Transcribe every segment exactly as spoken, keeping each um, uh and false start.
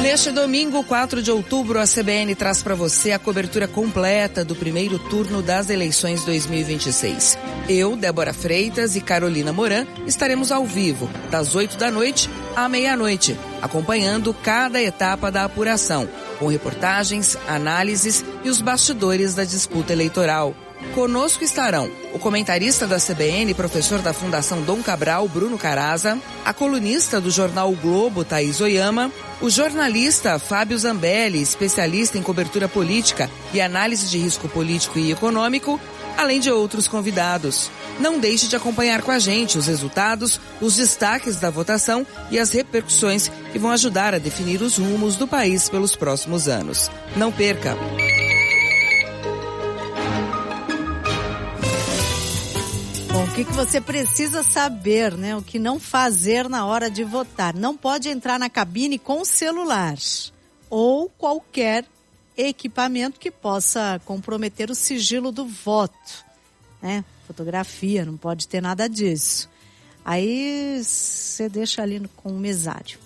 Neste domingo, quatro de outubro, a C B N traz para você a cobertura completa do primeiro turno das eleições dois mil e vinte e seis. Eu, Débora Freitas e Carolina Moran estaremos ao vivo, das oito da noite à meia-noite, acompanhando cada etapa da apuração, com reportagens, análises e os bastidores da disputa eleitoral. Conosco estarão o comentarista da C B N, professor da Fundação Dom Cabral, Bruno Caraza, a colunista do jornal O Globo, Thaís Oyama, o jornalista Fábio Zambelli, especialista em cobertura política e análise de risco político e econômico, além de outros convidados. Não deixe de acompanhar com a gente os resultados, os destaques da votação e as repercussões que vão ajudar a definir os rumos do país pelos próximos anos. Não perca! Bom, o que, que você precisa saber, né? O que não fazer na hora de votar. Não pode entrar na cabine com celular ou qualquer equipamento que possa comprometer o sigilo do voto, né? Fotografia, não pode ter nada disso. Aí você deixa ali no, com o mesário.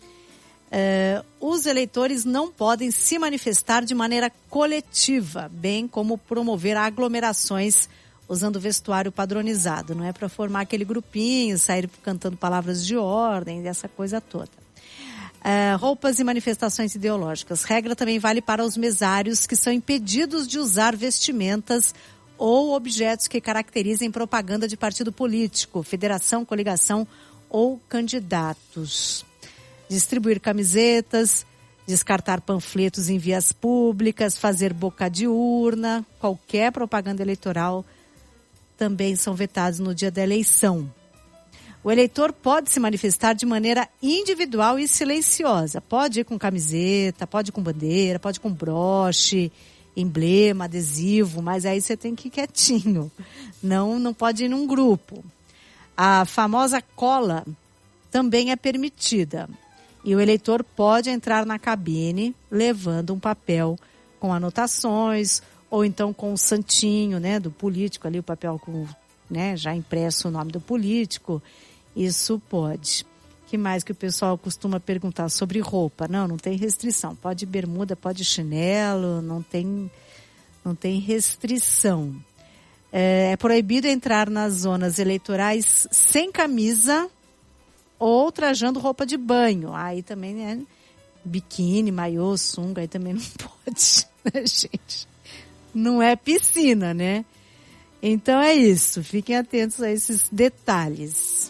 É, os eleitores não podem se manifestar de maneira coletiva, bem como promover aglomerações usando vestuário padronizado. Não é para formar aquele grupinho, sair cantando palavras de ordem, essa coisa toda. Uh, roupas e manifestações ideológicas. Regra também vale para os mesários, que são impedidos de usar vestimentas ou objetos que caracterizem propaganda de partido político, federação, coligação ou candidatos. Distribuir camisetas, descartar panfletos em vias públicas, fazer boca de urna, qualquer propaganda eleitoral também são vetados no dia da eleição. O eleitor pode se manifestar de maneira individual e silenciosa. Pode ir com camiseta, pode ir com bandeira, pode ir com broche, emblema, adesivo, mas aí você tem que ir quietinho. Não, não pode ir num grupo. A famosa cola também é permitida. E o eleitor pode entrar na cabine levando um papel com anotações, ou então com o santinho, né, do político ali, o papel com, né, já impresso o nome do político. Isso pode. O que mais que o pessoal costuma perguntar sobre roupa? Não, não tem restrição. Pode bermuda, pode chinelo, não tem, não tem restrição. É, é proibido entrar nas zonas eleitorais sem camisa ou trajando roupa de banho. Aí também, né, biquíni, maiô, sunga, aí também não pode, né, gente? Não é piscina, né? Então é isso. Fiquem atentos a esses detalhes.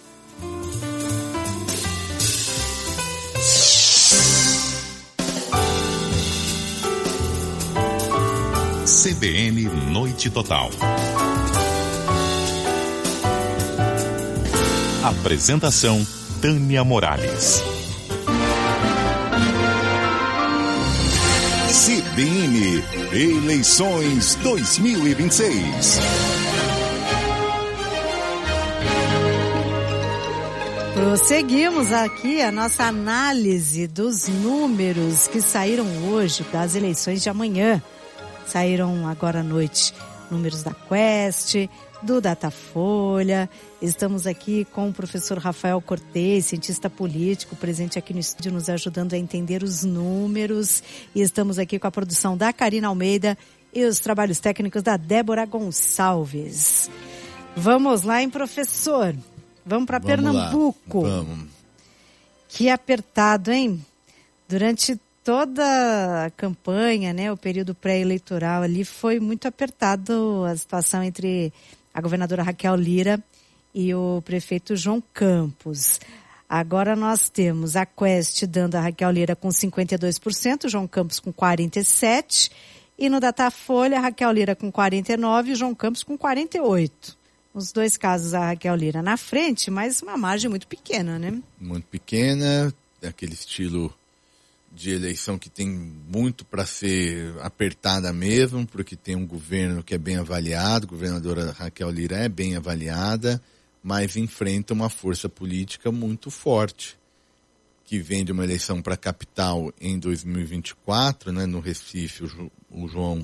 C B N Noite Total. Apresentação Tânia Morales. C B N Eleições dois mil e vinte e seis. Prosseguimos aqui a nossa análise dos números que saíram hoje das eleições de amanhã. Saíram agora à noite números da Quest, do Datafolha. Estamos aqui com o professor Rafael Cortez, cientista político, presente aqui no estúdio, nos ajudando a entender os números. E estamos aqui com a produção da Karina Almeida e os trabalhos técnicos da Débora Gonçalves. Vamos lá, hein, professor? Vamos para Pernambuco. Lá. Vamos. Que apertado, hein? Durante toda a campanha, né, o período pré-eleitoral ali, foi muito apertado a situação entre a governadora Raquel Lira e o prefeito João Campos. Agora nós temos a Quest dando a Raquel Lira com cinquenta e dois por cento, João Campos com quarenta e sete por cento, e no Datafolha, a Raquel Lira com quarenta e nove por cento e João Campos com quarenta e oito por cento. Nos dois casos, a Raquel Lira na frente, mas uma margem muito pequena, né? Muito pequena, aquele estilo de eleição que tem muito para ser apertada mesmo, porque tem um governo que é bem avaliado, a governadora Raquel Lira é bem avaliada, mas enfrenta uma força política muito forte, que vem de uma eleição para a capital em dois mil e vinte e quatro, né, no Recife, o, Ju, o João